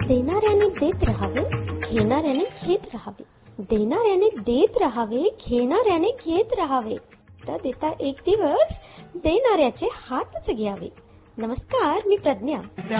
देणाऱ्याने देत राहावे, घेणाऱ्याने घेत राहावे. देणाऱ्याने देत राहावे, घेणाऱ्याने घेत राहावे. देता एक दिवस देणाऱ्याचे हातच घ्यावे. नमस्कार, मी प्रज्ञा.